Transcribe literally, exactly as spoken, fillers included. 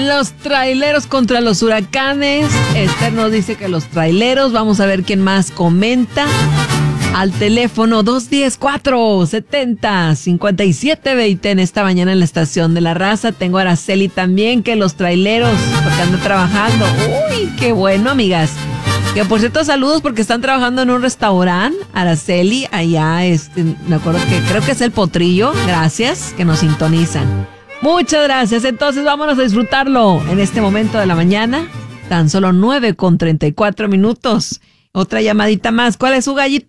Los traileros contra los huracanes. Esther nos dice que los traileros. Vamos a ver quién más comenta. Al teléfono dos uno cero, cuatro siete cero, cinco siete dos cero en esta mañana en la estación de La Raza. Tengo a Araceli también, que los traileros, porque anda trabajando. Uy, qué bueno, amigas. Que por cierto, saludos porque están trabajando en un restaurante, Araceli, allá, este, me acuerdo que creo que es El Potrillo. Gracias, que nos sintonizan. Muchas gracias. Entonces vámonos a disfrutarlo en este momento de la mañana. Tan solo nueve con treinta y cuatro minutos. Otra llamadita más. ¿Cuál es su gallito?